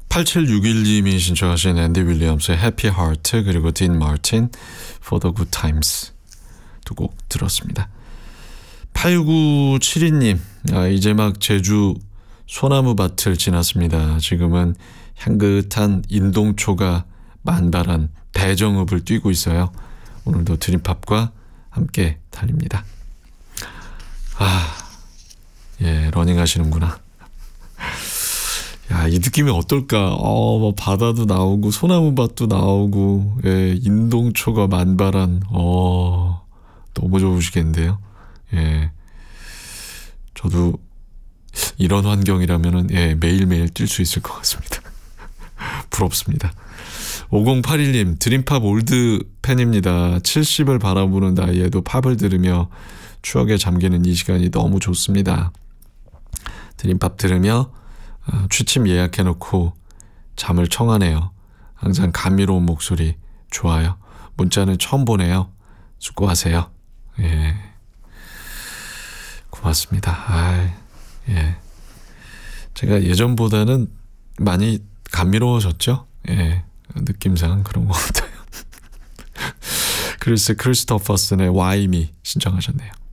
8761님이 신청하신 앤디 윌리엄스의 해피 하트 그리고 딘 마틴 For the Good Times 두 곡 들었습니다. 8972님 이제 막 제주 소나무 밭을 지났습니다. 지금은 향긋한 인동초가 만발한 대정읍을 뛰고 있어요. 오늘도 드림팝과 함께 달립니다. 예, 러닝 하시는구나. 야, 이 느낌이 어떨까? 뭐 바다도 나오고 소나무 밭도 나오고, 예, 인동초가 만발한, 너무 좋으시겠는데요. 예, 저도 이런 환경이라면은 예, 매일매일 뛸 수 있을 것 같습니다. 부럽습니다. 5081님 드림팝 올드 팬입니다. 70을 바라보는 나이에도 팝을 들으며 추억에 잠기는 이 시간이 너무 좋습니다. 드림팝 들으며 취침 예약해놓고 잠을 청하네요. 항상 감미로운 목소리 좋아요. 문자는 처음 보내요. 수고하세요. 예, 고맙습니다. 예, 제가 예전보다는 많이 감미로워졌죠. 예, 느낌상 그런 것 같아요. 그리스 크리스토퍼슨의 Why Me 신청하셨네요.